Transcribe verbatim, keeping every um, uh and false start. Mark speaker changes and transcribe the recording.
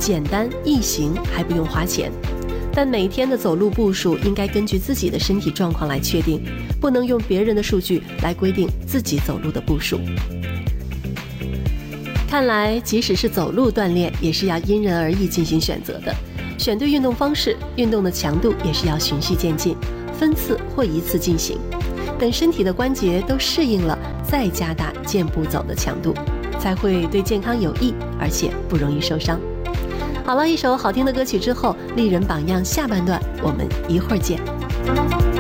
Speaker 1: 简单易行，还不用花钱。但每天的走路步数应该根据自己的身体状况来确定，不能用别人的数据来规定自己走路的步数。看来，即使是走路锻炼，也是要因人而异进行选择的。选对运动方式，运动的强度也是要循序渐进，分次或一次进行。等身体的关节都适应了，再加大健步走的强度，才会对健康有益，而且不容易受伤。好了，一首好听的歌曲之后，丽人榜样下半段我们一会儿见。